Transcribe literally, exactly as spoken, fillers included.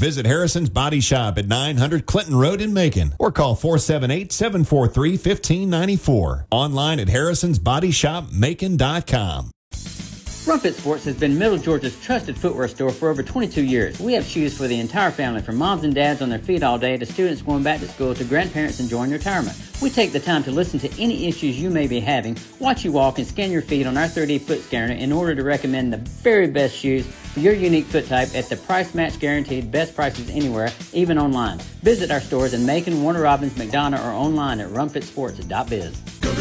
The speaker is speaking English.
Visit Harrison's Body Shop at nine hundred Clinton Road in Macon or call four seven eight, seven four three, one five nine four. Online at harrisons body shop macon dot com. Rumpet Sports has been Middle Georgia's trusted footwear store for over twenty-two years. We have shoes for the entire family, from moms and dads on their feet all day to students going back to school to grandparents enjoying retirement. We take the time to listen to any issues you may be having, watch you walk, and scan your feet on our three D foot scanner in order to recommend the very best shoes for your unique foot type at the price match guaranteed best prices anywhere, even online. Visit our stores in Macon, Warner Robins, McDonough, or online at rumpet sports dot biz. Go to